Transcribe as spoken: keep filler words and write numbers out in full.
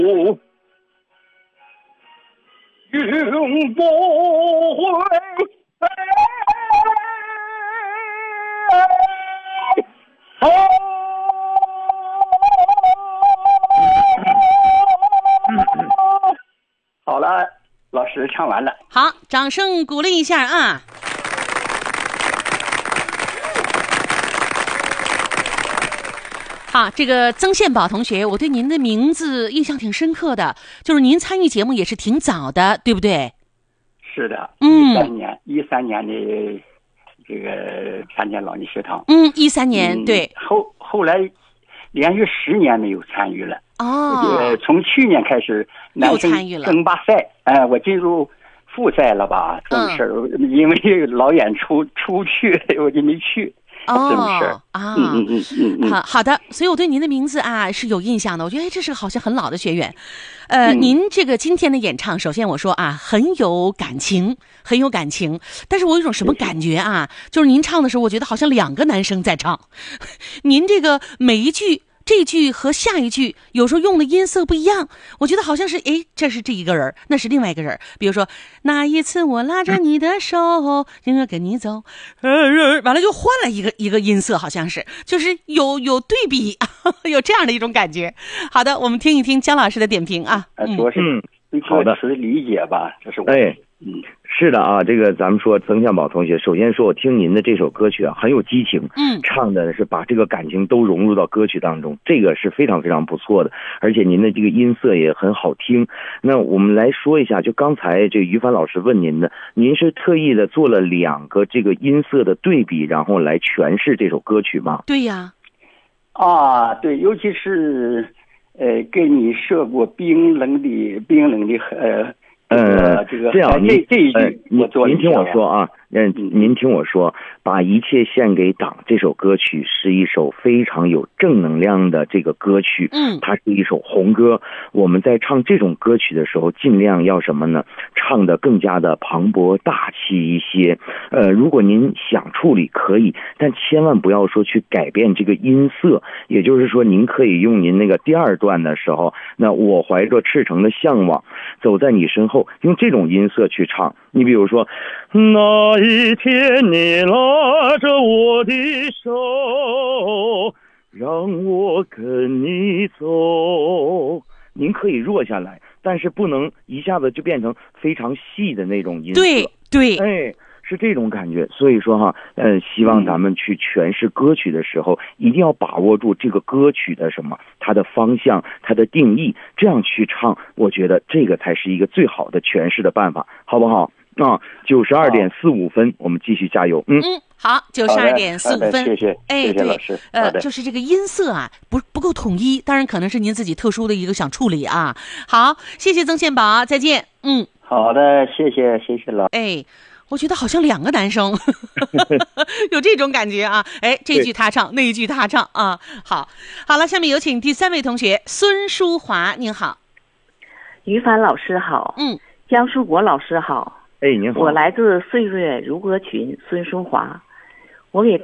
永不悔。好了，老师唱完了。 好，掌声鼓励一下啊！好，这个曾宪宝同学，我对您的名字印象挺深刻的，就是您参与节目也是挺早的，对不对？ 是的， 嗯， 一三年，一三年的这个参加老年学堂。 嗯，一三年、 嗯、 对。 后后来连续十年没有参与了。 哦， 呃，从去年开始，男生争霸赛，哎、呃，我进入复赛了吧？这种事儿、嗯，因为老远出出去，我就没去。 哦， 这种事儿啊， 嗯嗯嗯嗯嗯， 好好的，所以我对您的名字啊是有印象的。我觉得哎，这是好像很老的学员。呃、嗯，您这个今天的演唱，首先我说啊，很有感情，很有感情。但是我有一种什么感觉啊？就是您唱的时候，我觉得好像两个男生在唱。您这个每一句。这句和下一句有时候用的音色不一样，我觉得好像是哎，这是这一个人，那是另外一个人。比如说那一次我拉着你的手，应该跟你走，呃，完了就换了一个一个音色，好像是就是有有对比，有这样的一种感觉。好的，我们听一听姜老师的点评啊。 嗯，主要是对歌词理解吧，这是我。 哎， 嗯。 是的啊，这个咱们说曾宪宝同学，首先说我听您的这首歌曲啊，很有激情， 嗯， 唱的是把这个感情都融入到歌曲当中，这个是非常非常不错的，而且您的这个音色也很好听。那我们来说一下，就刚才这于凡老师问您的，您是特意的做了两个这个音色的对比，然后来诠释这首歌曲吗？ 对呀， 啊，对，尤其是呃，给你设过冰冷的冰冷的呃。 呃， 这个这样， 这这一句， 呃，您您听我说啊，嗯，您听我说，把一切献给党这首歌曲是一首非常有正能量的这个歌曲， 嗯， 它是一首红歌。我们在唱这种歌曲的时候，尽量要什么呢？唱得更加的磅礴大气一些。呃，如果您想处理可以，但千万不要说去改变这个音色。也就是说，您可以用您那个第二段的时候，那我怀着赤诚的向往，走在你身后。用这种音色去唱，你比如说，那一天你拉着我的手，让我跟你走。您可以弱下来，但是不能一下子就变成非常细的那种音色。 对对， 哎，是这种感觉。所以说哈，呃，希望咱们去诠释歌曲的时候，一定要把握住这个歌曲的什么，它的方向，它的定义，这样去唱，我觉得这个才是一个最好的诠释的办法，好不好？啊，九十二点四五分，我们继续加油。嗯嗯，好，九十二点四五分， 谢谢， 哎， 谢谢老师。 呃，就是这个音色啊，不不够统一，当然可能是您自己特殊的一个想处理啊。好，谢谢曾宪宝，再见。嗯， 好的，谢谢，谢谢老。 哎。我觉得好像两个男生有这种感觉啊！哎，这句他唱，那一句他唱啊！好，好了，下面有请第三位同学孙淑华，您好。 于凡老师好， 嗯， 江书国老师好， 哎，您好， 我来自岁月如歌群，孙淑华，我给